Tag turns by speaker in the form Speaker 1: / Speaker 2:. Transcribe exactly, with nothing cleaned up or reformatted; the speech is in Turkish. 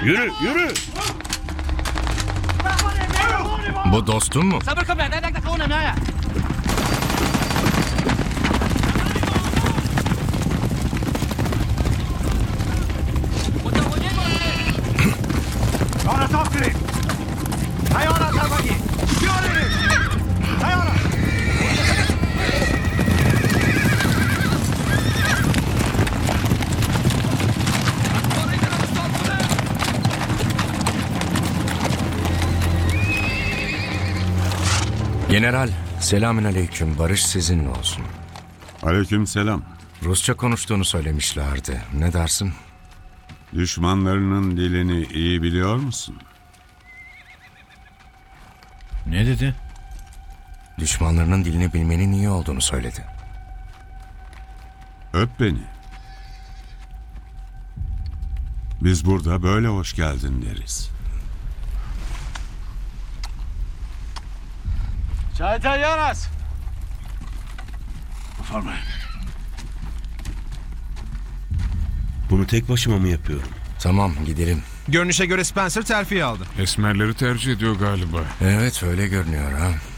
Speaker 1: Yürü, yürü.
Speaker 2: Bu dostun mu? General, selamünaleyküm. Barış sizinle olsun.
Speaker 3: Aleykümselam.
Speaker 2: Rusça konuştuğunu söylemişlerdi. Ne dersin?
Speaker 3: Düşmanlarının dilini iyi biliyor musun?
Speaker 4: Ne dedi?
Speaker 2: Düşmanlarının dilini bilmenin iyi olduğunu söyledi.
Speaker 3: Öp beni. Biz burada böyle hoş geldin deriz.
Speaker 5: Çay çay Yaras.
Speaker 1: Bunu tek başıma mı yapıyorum?
Speaker 2: Tamam, gidelim.
Speaker 6: Görünüşe göre Spencer terfi aldı.
Speaker 7: Esmerleri tercih ediyor galiba.
Speaker 2: Evet, öyle görünüyor ha.